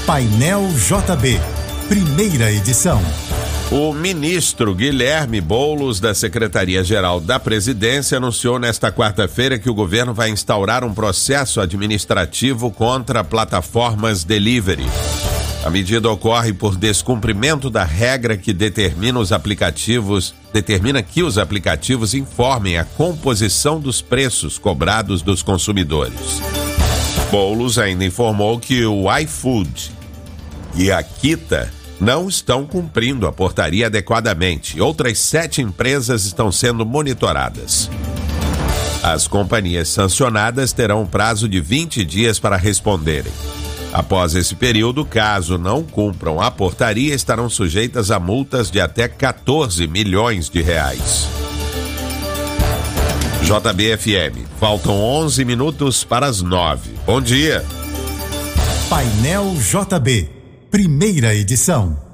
Painel JB, primeira edição. O ministro Guilherme Boulos, da Secretaria-Geral da Presidência, anunciou nesta quarta-feira que o governo vai instaurar um processo administrativo contra plataformas delivery. A medida ocorre por descumprimento da regra que determina que os aplicativos informem a composição dos preços cobrados dos consumidores. Boulos ainda informou que o iFood e a Kita não estão cumprindo a portaria adequadamente. Outras 7 empresas estão sendo monitoradas. As companhias sancionadas terão um prazo de 20 dias para responderem. Após esse período, caso não cumpram a portaria, estarão sujeitas a multas de até 14 milhões de reais. JB-FM, faltam 11 minutos para as 9. Bom dia. Painel JB, primeira edição.